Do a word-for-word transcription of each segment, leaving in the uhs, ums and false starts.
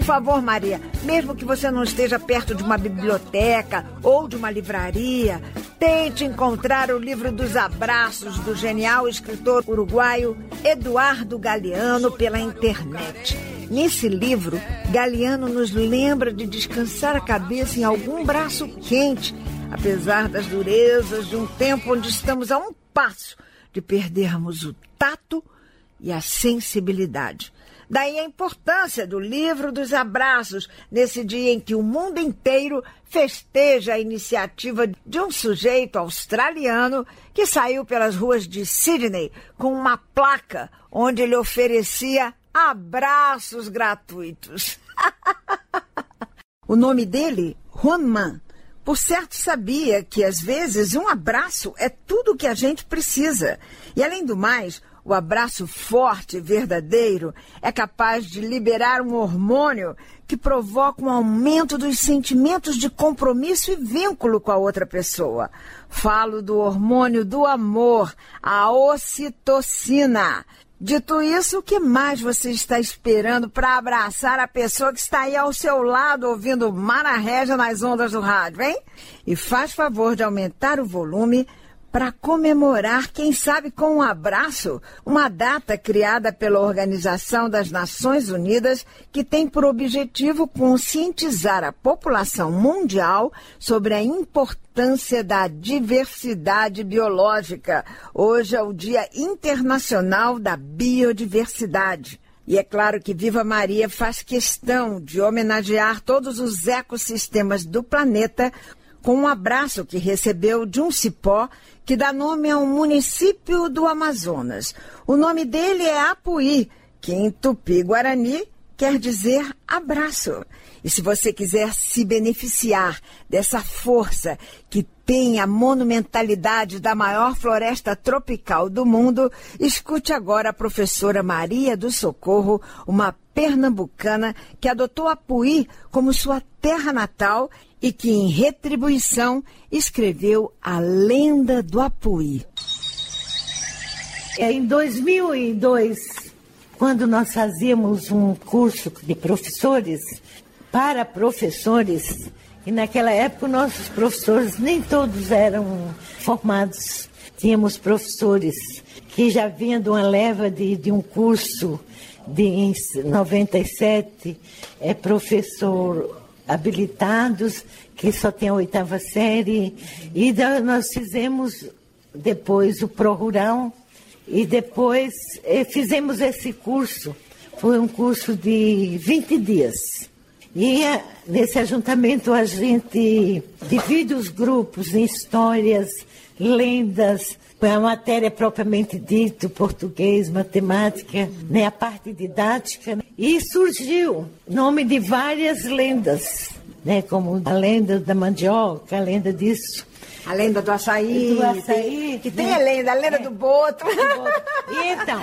favor, Maria, mesmo que você não esteja perto de uma biblioteca ou de uma livraria, tente encontrar o livro dos abraços do genial escritor uruguaio Eduardo Galeano pela internet. Nesse livro, Galeano nos lembra de descansar a cabeça em algum braço quente, apesar das durezas de um tempo onde estamos a um passo de perdermos o tato e a sensibilidade. Daí a importância do livro dos abraços, nesse dia em que o mundo inteiro festeja a iniciativa de um sujeito australiano que saiu pelas ruas de Sydney com uma placa onde ele oferecia abraços gratuitos. O nome dele, Juan Man, por certo sabia que às vezes um abraço é tudo o que a gente precisa. E além do mais, o abraço forte e verdadeiro é capaz de liberar um hormônio que provoca um aumento dos sentimentos de compromisso e vínculo com a outra pessoa. Falo do hormônio do amor, a ocitocina. Dito isso, o que mais você está esperando para abraçar a pessoa que está aí ao seu lado ouvindo Mara Régia nas ondas do rádio, hein? E faz favor de aumentar o volume para comemorar, quem sabe com um abraço, uma data criada pela Organização das Nações Unidas que tem por objetivo conscientizar a população mundial sobre a importância da diversidade biológica. Hoje é o Dia Internacional da Biodiversidade. E é claro que Viva Maria faz questão de homenagear todos os ecossistemas do planeta com um abraço que recebeu de um cipó que dá nome a um município do Amazonas. O nome dele é Apuí, que em tupi-guarani quer dizer abraço. E se você quiser se beneficiar dessa força que tem a monumentalidade da maior floresta tropical do mundo, escute agora a professora Maria do Socorro, uma pernambucana que adotou Apuí como sua terra natal e que, em retribuição, escreveu a Lenda do Apuí. Em dois mil e dois, quando nós fazíamos um curso de professores para professores, e naquela época nossos professores nem todos eram formados. Tínhamos professores que já vinham de uma leva de, de um curso de em noventa e sete, é professor habilitados, que só tem a oitava série, e da, nós fizemos depois o Pro-Rural, e depois eh, fizemos esse curso. Foi um curso de vinte dias. E a, nesse ajuntamento a gente divide os grupos em histórias, lendas, a matéria propriamente dita, português, matemática, né, a parte didática. E surgiu nome de várias lendas, né, como a lenda da mandioca, a lenda disso. A lenda do açaí. Do açaí. Que tem, né? a lenda, a lenda é. do boto. E então,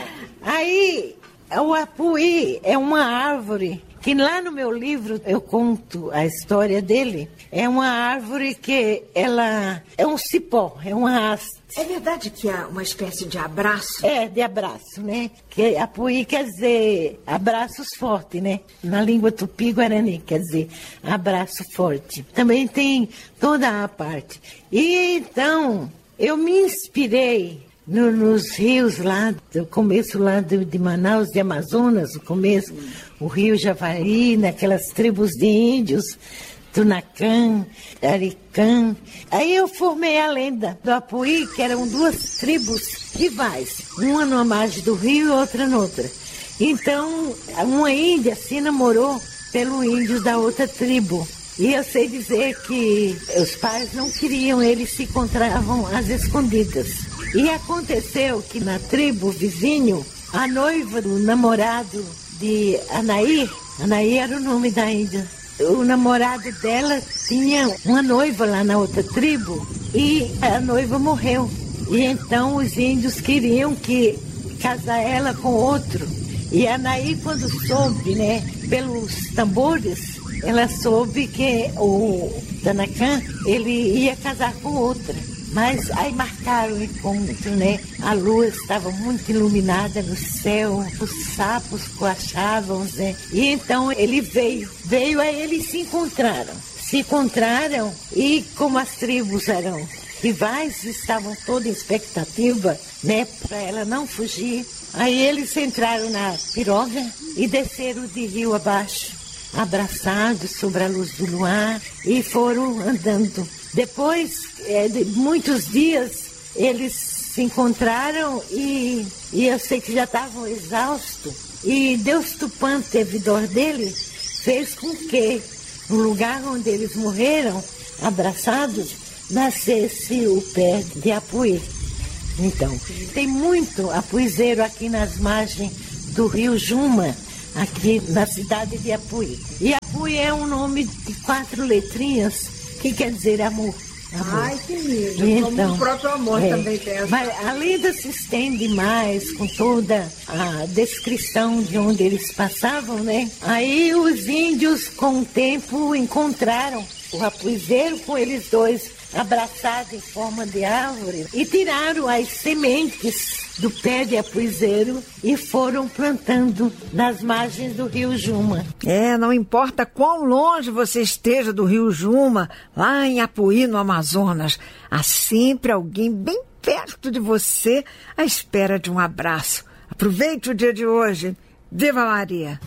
aí o Apuí é uma árvore que lá no meu livro eu conto a história dele. É uma árvore que ela é um cipó, é uma haste. É verdade que é uma espécie de abraço? É, de abraço, né? Que Apuí quer dizer abraços fortes, né? Na língua tupi-guarani, quer dizer abraço forte. Também tem toda a parte. E então, eu me inspirei no, nos rios lá, do começo lá de, de Manaus, de Amazonas, o começo, o rio Javari, naquelas tribos de índios, Tunacã, Aricã. Aí eu formei a lenda do Apuí, que eram duas tribos rivais, uma numa margem do rio e outra noutra. Então, uma índia se namorou pelo índio da outra tribo. E eu sei dizer que os pais não queriam, eles se encontravam às escondidas. E aconteceu que na tribo vizinho, a noiva do namorado de Anaí, Anaí era o nome da índia, o namorado dela tinha uma noiva lá na outra tribo e a noiva morreu. E então os índios queriam que casar ela com outro. E a Anaí, quando soube, né, pelos tambores, ela soube que o Tanacã, ele ia casar com outra. Mas aí marcaram o encontro, né? A lua estava muito iluminada no céu, os sapos coachavam, né? E então ele veio, veio aí eles se encontraram. Se encontraram e como as tribos eram rivais, estavam toda em expectativa, né? Para ela não fugir. Aí eles entraram na piroga e desceram de rio abaixo, abraçados sobre a luz do luar, e foram andando. Depois é, de muitos dias, eles se encontraram e, e eu sei que já estavam exaustos. E Deus Tupã, teve dor dele, fez com que no lugar onde eles morreram, abraçados, nascesse o pé de Apuí. Então, tem muito apuizeiro aqui nas margens do rio Juma, aqui na cidade de Apuí. E Apuí é um nome de quatro letrinhas, que quer dizer amor. amor. Ai, que lindo. Então, como o próprio amor é, também tem essa. Mas a lenda se estende mais, com toda a descrição de onde eles passavam, né? Aí os índios, com o tempo, encontraram o apuizeiro com eles dois, abraçado em forma de árvore, e tiraram as sementes do pé de apuizeiro e foram plantando nas margens do rio Juma. É, não importa quão longe você esteja do rio Juma, lá em Apuí, no Amazonas, há sempre alguém bem perto de você à espera de um abraço. Aproveite o dia de hoje. Viva Maria!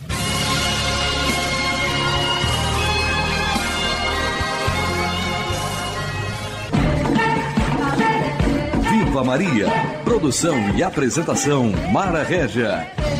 Viva Maria. Produção e apresentação Mara Régia.